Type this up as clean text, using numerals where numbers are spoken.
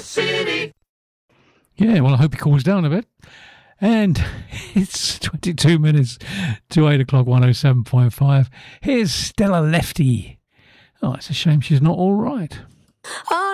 City. Yeah, well, I hope he cools down a bit. And it's 22 minutes to 8 o'clock, 107.5. Here's Stella Lefty. Oh, it's a shame she's not all right. Oh,